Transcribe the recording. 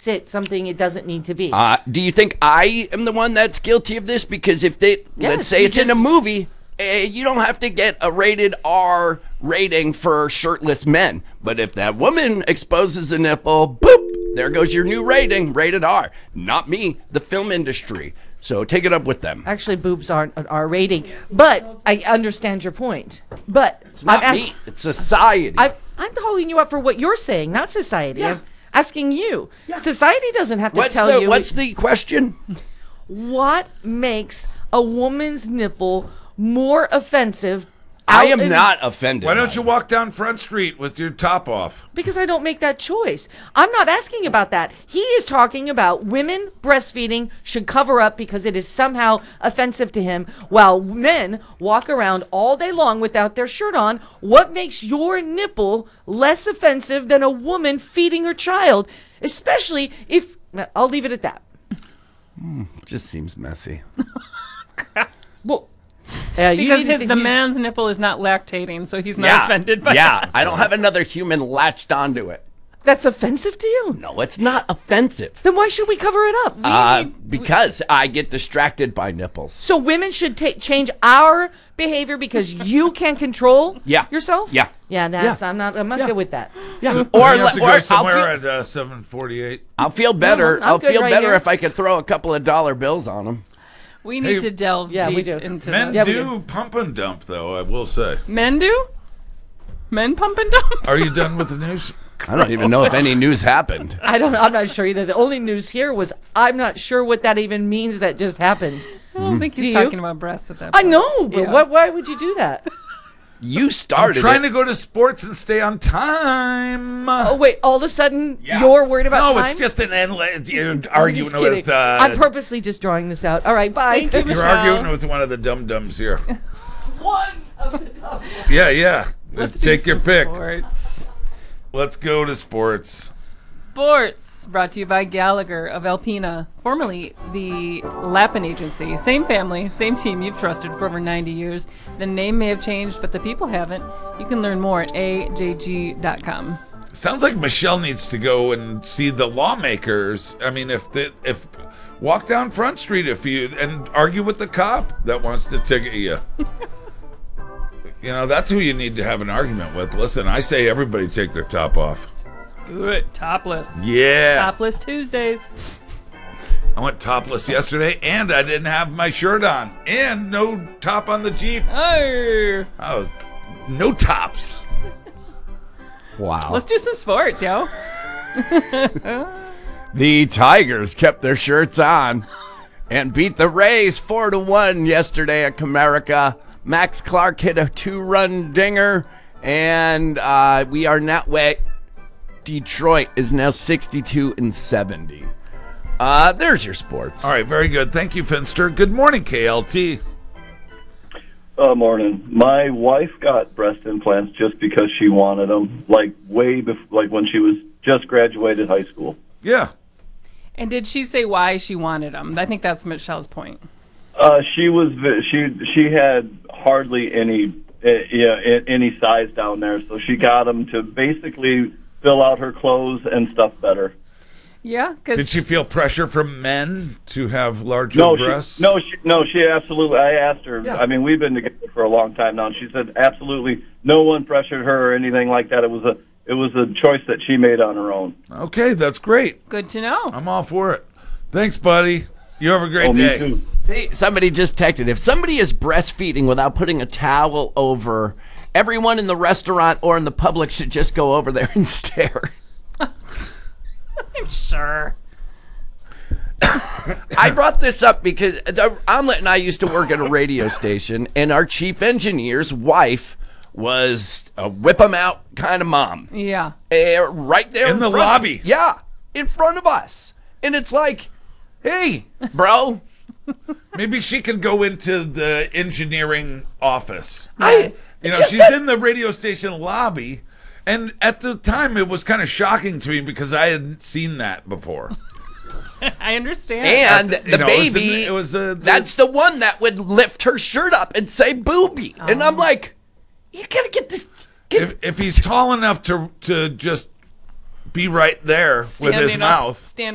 makes it something it doesn't need to be. Do you think I am the one that's guilty of this? Because if let's say it's in a movie, you don't have to get a rated R rating for shirtless men. But if that woman exposes a nipple, boop, there goes your new rating, rated R. Not me, the film industry. So take it up with them. Actually, boobs aren't an R rating, but I understand your point. But it's not me, it's society. I'm calling you up for what you're saying, not society. Yeah. I'm asking you. Yeah. Society doesn't have to you. What's the question? What makes a woman's nipple more offensive? I am not offended. Why don't you walk down Front Street with your top off? Because I don't make that choice. I'm not asking about that. He is talking about women breastfeeding should cover up because it is somehow offensive to him, while men walk around all day long without their shirt on. What makes your nipple less offensive than a woman feeding her child? Especially if... I'll leave it at that. Just seems messy. Well... because the man's nipple is not lactating, so he's not offended by that. I don't have another human latched onto it. That's offensive to you? No, it's not offensive. Then why should we cover it up? Because I get distracted by nipples. So women should change our behavior because you can't control yourself? Yeah. Yeah, I'm not good with that. Yeah. Or you have to go somewhere at 7:48. I'll feel better. I'll feel better if I could throw a couple of dollar bills on them. We need to delve deep into men that. do pump and dump, though, I will say. Men do? Men pump and dump? Are you done with the news? I don't even know if any news happened. I'm not sure either. The only news here was I'm not sure what that even means that just happened. I don't think he's talking about breasts at that point. I know, but why would you do that? You started I'm trying to go to sports and stay on time. Oh, wait, all of a sudden you're worried about time? No, it's just an endless... You're arguing with... I'm purposely just drawing this out. All right, bye. You're arguing with one of the dum-dums here. One of the dum-dums. Yeah. Let's take your pick. Sports. Let's go to sports. Sports, brought to you by Gallagher of Alpena, formerly the Lappin Agency. Same family, same team you've trusted for over 90 years. The name may have changed, but the people haven't. You can learn more at ajg.com. Sounds like Michelle needs to go and see the lawmakers. I mean, if walk down Front Street and argue with the cop that wants to ticket you. You know, that's who you need to have an argument with. Listen, I say everybody take their top off. Good. Topless. Yeah. Topless Tuesdays. I went topless yesterday, and I didn't have my shirt on. And no top on the Jeep. Oh. I was no tops. Wow. Let's do some sports, yo. The Tigers kept their shirts on and beat the Rays 4-1 yesterday at Comerica. Max Clark hit a 2-run dinger, and we are not wet. Detroit is now 62-70. There's your sports. All right, very good. Thank you, Finster. Good morning, KLT. Morning. My wife got breast implants just because she wanted them, like way before, like when she was just graduated high school. Yeah. And did she say why she wanted them? I think that's Michelle's point. She had hardly any size down there, so she got them to basically fill out her clothes and stuff better. Yeah, did she feel pressure from men to have larger breasts? She absolutely. I asked her. Yeah. I mean, we've been together for a long time now, and she said absolutely no one pressured her or anything like that. It was a choice that she made on her own. Okay, that's great. Good to know. I'm all for it. Thanks, buddy. You have a great day. Me too. See, somebody just texted. If somebody is breastfeeding without putting a towel over, everyone in the restaurant or in the public should just go over there and stare. I'm sure. I brought this up because the Omelet and I used to work at a radio station, and our chief engineer's wife was a whip 'em out kind of mom. Yeah. Right there in the lobby. Yeah, in front of us. And it's like, hey, bro. Maybe she can go into the engineering office. Nice. She's in the radio station lobby, and at the time it was kind of shocking to me because I hadn't seen that before. I understand. And the baby, that's the one that would lift her shirt up and say booby. Oh. And I'm like, you gotta get this. If he's tall enough to just be right there with his mouth.